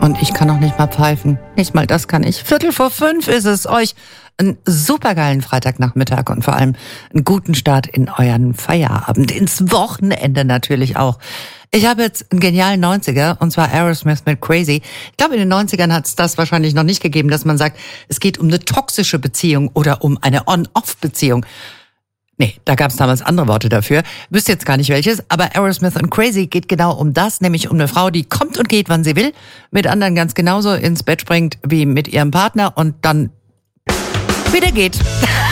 Und ich kann noch nicht mal pfeifen. Nicht mal das kann ich. 4:45 ist es. Euch einen supergeilen Freitagnachmittag und vor allem einen guten Start in euren Feierabend. Ins Wochenende natürlich auch. Ich habe jetzt einen genialen 90er, und zwar Aerosmith mit Crazy. Ich glaube, in den 90ern hat es das wahrscheinlich noch nicht gegeben, dass man sagt, es geht um eine toxische Beziehung oder um eine On-Off-Beziehung. Nee, da gab es damals andere Worte dafür. Wüsste jetzt gar nicht welches, aber Aerosmith und Crazy geht genau um das, nämlich um eine Frau, die kommt und geht, wann sie will, mit anderen ganz genauso ins Bett springt wie mit ihrem Partner und dann wieder geht.